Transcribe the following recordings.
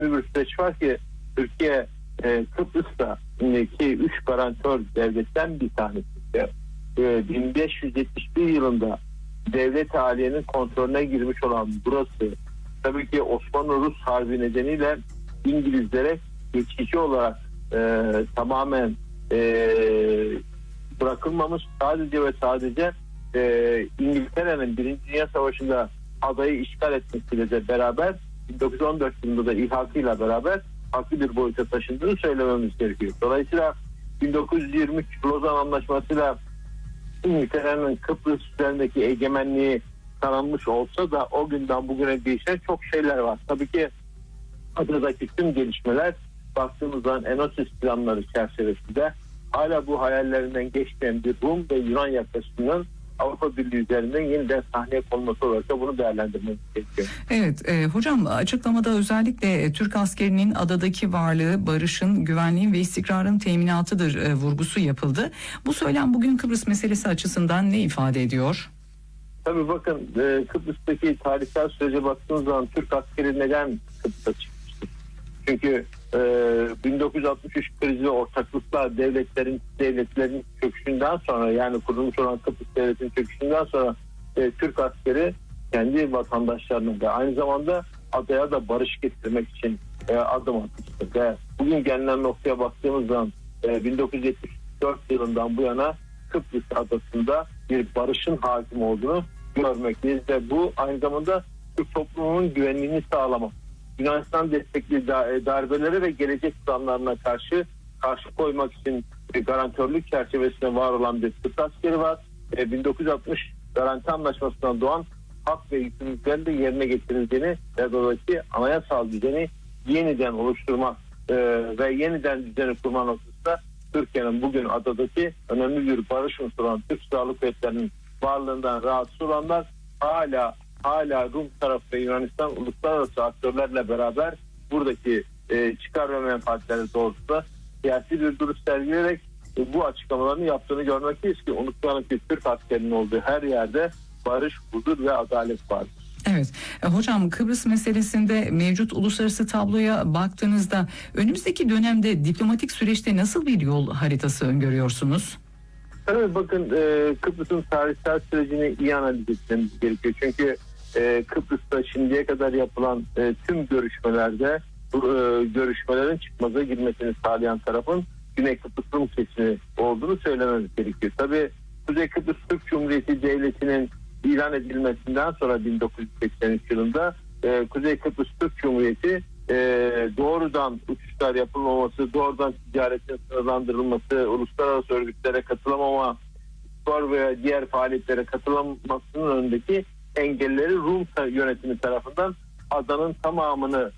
bir süreç var ki Türkiye Kıbrıs'ta ki 3 garantör devletten bir tanesi. 1571 yılında devlet haliyenin kontrolüne girmiş olan burası tabii ki Osmanlı-Rus Harbi nedeniyle İngilizlere geçici olarak tamamen bırakılmamış. Sadece ve sadece İngiltere'nin 1. Dünya Savaşı'nda adayı işgal etmesiyle de beraber 1914 yılında da ilhakıyla beraber farklı bir boyuta taşındığını söylememiz gerekiyor. Dolayısıyla 1923 Lozan Anlaşması'yla İngiltere'nin Kıbrıs üzerindeki egemenliği tanınmış olsa da o günden bugüne değişen çok şeyler var. Tabii ki adadaki tüm gelişmeler baktığımız zaman Enosis planları çerçevesinde hala bu hayallerinden geçmeyen bir Rum ve Yunan yaklaşımının Avrupa Birliği üzerinden yeniden sahneye konması olarak da bunu değerlendirmemiz gerekiyor. Evet hocam, açıklamada özellikle Türk askerinin adadaki varlığı barışın, güvenliğin ve istikrarın teminatıdır vurgusu yapıldı. Bu söylem bugün Kıbrıs meselesi açısından ne ifade ediyor? Tabii bakın Kıbrıs'taki tarihsel sürece baktığınız zaman Türk askeri neden Kıbrıs'a çıkmıştır? Çünkü 1963 krizi ve ortaklıklar devletlerin çöküşünden sonra, yani kurulmuş olan Kıbrıs devletinin çöküşünden sonra Türk askeri kendi vatandaşlarının ve aynı zamanda adaya da barış getirmek için adım atmıştır. Ve bugün gelinen noktaya baktığımız zaman 1974 yılından bu yana Kıbrıs adasında bir barışın hakim olduğunu görmekteyiz ve bu aynı zamanda Türk toplumunun güvenliğini sağlamak. Yunanistan destekli darbelere ve gelecek planlarına karşı koymak için garantörlük çerçevesinde var olan bir Türk askeri var. 1960 garanti anlaşmasından doğan hak ve yükümlülüklerin de yerine getirildiğini ve adadaki anayasal düzeni yeniden oluşturma ve yeniden düzeni kurma noktasında Türkiye'nin bugün adadaki önemli bir barış unsuru olan Türk Silahlı Kuvvetleri'nin varlığından rahatsız olanlar hala Rum tarafı ve Yunanistan uluslararası aktörlerle beraber buradaki çıkar ve menfaatleri doğrultusunda siyasi bir duruş sergileyerek bu açıklamalarını yaptığını görmekteyiz ki unutmayalım ki Türk askerinin olduğu her yerde barış, huzur ve adalet vardır. Evet. Hocam, Kıbrıs meselesinde mevcut uluslararası tabloya baktığınızda önümüzdeki dönemde diplomatik süreçte nasıl bir yol haritası öngörüyorsunuz? Evet, bakın Kıbrıs'ın tarihsel sürecini iyi analiz etmemiz gerekiyor. Çünkü Kıbrıs'ta şimdiye kadar yapılan tüm görüşmelerde bu görüşmelerin çıkmaza girmesini sağlayan tarafın Güney Kıbrıs Rum kesimi olduğunu söylememiz gerekiyor. Tabii Kuzey Kıbrıs Türk Cumhuriyeti Devleti'nin ilan edilmesinden sonra 1983 yılında Kuzey Kıbrıs Türk Cumhuriyeti doğrudan uçuşlar yapılmaması, doğrudan ticaretin sınırlandırılması, uluslararası örgütlere katılamama, spor veya diğer faaliyetlere katılamamasının önündeki engelleri Rum yönetimi tarafından adanın tamamını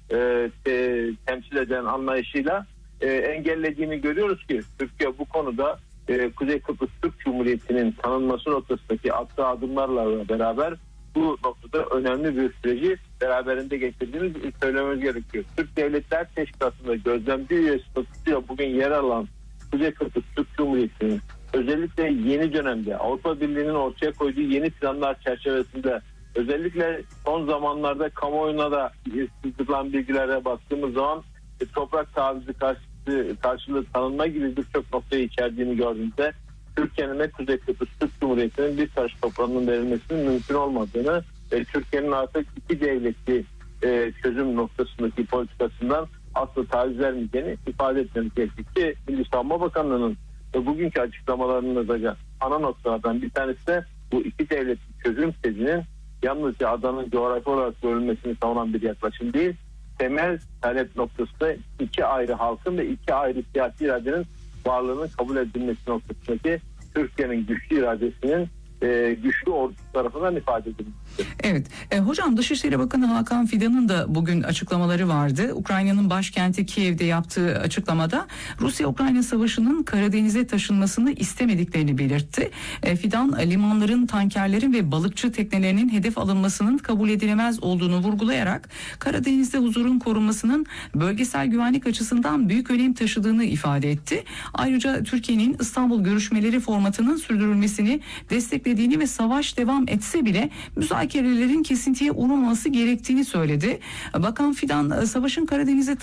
temsil eden anlayışıyla engellediğini görüyoruz ki Türkiye bu konuda Kuzey Kıbrıs Türk Cumhuriyeti'nin tanınması noktasındaki attığı adımlarla beraber bu noktada önemli bir süreci beraberinde getirdiğimiz söylememiz gerekiyor. Türk Devletler Teşkilatı'nda gözlemci üye statüsüyle bugün yer alan Kuzey Kıbrıs Türk Cumhuriyeti'nin özellikle yeni dönemde Avrupa Birliği'nin ortaya koyduğu yeni planlar çerçevesinde özellikle son zamanlarda kamuoyuna da sızdırılan bilgilere baktığımız zaman toprak tavizi karşılığı tanınma gibi birçok noktayı içerdiğini gördüğümüzde Türkiye'nin ve Kuzey Kıbrıs Türk Cumhuriyeti'nin bir karış toprağının verilmesinin mümkün olmadığını ve Türkiye'nin artık iki devletli çözüm noktasındaki politikasından asla taviz vermeyeceğini ifade etmemiz gerekiyor ki Milli Savunma Bakanlığı'nın bugünkü açıklamalarının da ana noktalardan bir tanesi de bu iki devletli çözüm tezinin yalnızca adanın coğrafi olarak bölünmesini savunan bir yaklaşım değil, temel talep noktası da iki ayrı halkın ve iki ayrı siyasi iradenin varlığının kabul edilmesi noktasındaki Türkiye'nin güçlü iradesinin güçlü ordusu tarafından ifade edilmiştir. Evet. Hocam, Dışişleri Bakanı Hakan Fidan'ın da bugün açıklamaları vardı. Ukrayna'nın başkenti Kiev'de yaptığı açıklamada Rusya-Ukrayna savaşının Karadeniz'e taşınmasını istemediklerini belirtti. Fidan, limanların, tankerlerin ve balıkçı teknelerinin hedef alınmasının kabul edilemez olduğunu vurgulayarak Karadeniz'de huzurun korunmasının bölgesel güvenlik açısından büyük önem taşıdığını ifade etti. Ayrıca Türkiye'nin İstanbul görüşmeleri formatının sürdürülmesini desteklediğini ve savaş devam devam etse bile müzakerelerin kesintiye uğramaması gerektiğini söyledi. Bakan Fidan, savaşın Karadeniz'e